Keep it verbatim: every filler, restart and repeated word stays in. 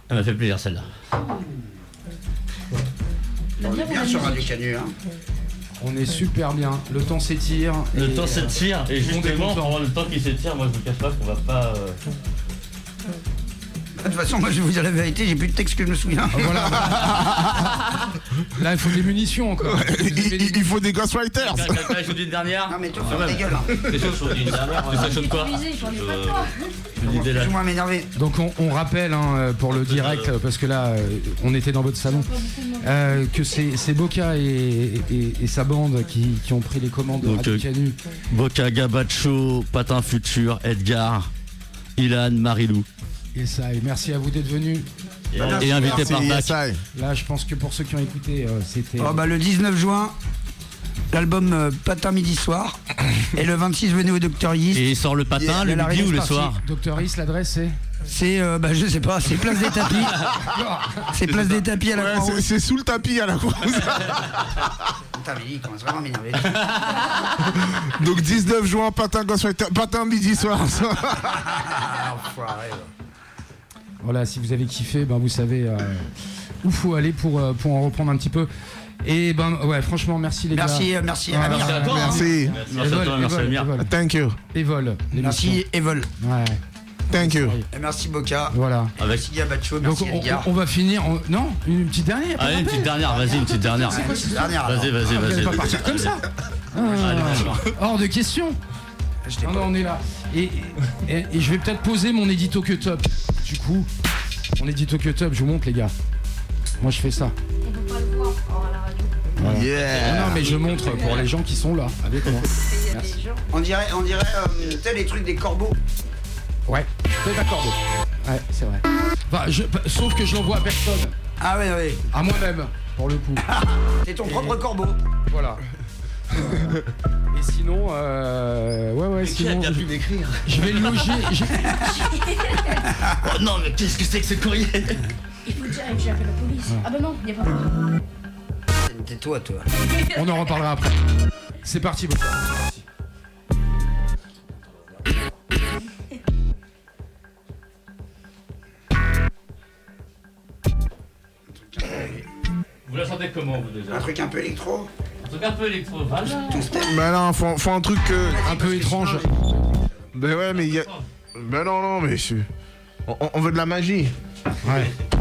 Elle m'a fait plaisir celle-là. On est bien sur Radio Canu, hein. On est super bien, le temps s'étire. Le et, temps s'étire, et justement, pendant le temps qui s'étire, moi je vous cache pas qu'on va pas... Euh... De toute façon, moi je vais vous dire la vérité, j'ai plus de texte que je me souviens. Voilà. Là, il faut des munitions encore. il, il, il faut des ghostwriters. Quelqu'un a choisi une dernière? Non, mais toi, ferme ta gueule. Hein. C'est sûr, je choisis une dernière. Ça chauffe quoi? Je vais m'énerver. Donc, on, on rappelle hein, pour le direct, parce que là, on était dans votre salon, euh, que c'est, c'est Boca et, et, et sa bande qui, qui ont pris les commandes de Radio Canu. Boca, Gabacho, Patin Futur, Edgar, Ilan, Marilou. Et ça, et merci à vous d'être venus. Et, et invité par Mac. Là, je pense que pour ceux qui ont écouté, euh, c'était... Oh bah le dix-neuf juin, l'album euh, Patin Midi Soir. Et le vingt-six, venez au Docteur Is. Et il sort le patin, le midi ou le soir? Docteur Is, l'adresse c'est C'est, euh, bah je sais pas, c'est Place des Tapis. C'est Place des Tapis à la ouais, Croix-Rousse. C'est, c'est sous le tapis à la Croix-Rousse. Putain, mais il commence vraiment à m'énerver. Donc dix-neuf juin, Patin Ghostwriter, Patin Midi Soir. Enfoiré. Voilà, si vous avez kiffé, ben vous savez euh, où faut aller pour, euh, pour en reprendre un petit peu. Et ben ouais, franchement, merci les merci, gars. Euh, merci, ah, Amir. Merci à toi. Merci. Hein. Merci à toi, merci Amir. Thank you. Evol. Merci, Evol. Ouais. Thank you. Et merci Boca. Voilà. Merci Gabacho, merci Donc on, Edgar. on va finir. On... Non, une petite dernière. Allez, une petite dernière, vas-y, une petite dernière. C'est quoi cette dernière? Vas-y, vas-y, Ah, vas-y. vous allez pas partir comme ça. Ah, Allez, hors de question. Non, non, on est là. Et, et, et je vais peut-être poser mon édito cut up. Du coup, mon édito cut up, je vous montre les gars. Moi je fais ça. On peut pas le voir à la radio. Voilà. Yeah. Non, non, mais je montre pour les gens qui sont là avec moi. Merci. On dirait, on dirait, euh, tu sais, les trucs des corbeaux. Ouais, c'est un corbeau. Ouais, c'est vrai. Enfin, je, sauf que je l'envoie à personne. Ah ouais, ouais. À moi-même, pour le coup. C'est ton propre corbeau. Voilà. Et sinon, euh, ouais, ouais, sinon, Qui a bien pu m'écrire? je vais le loger. je- Oh non, mais qu'est-ce que c'est que ce courrier? Il faut dire que j'appelle la police. Ah bah non, il n'y a pas. T'es toi, toi. On en reparlera après. C'est parti, bon. Vous la sentez comment, vous déjà? Un truc un peu électro. Un truc un peu électro, voilà. Tout step. Mais non, faut, faut un truc euh, Un peu étrange. Ben ouais, mais il y a. Ben non, non, mais je... on, on veut de la magie. Ouais.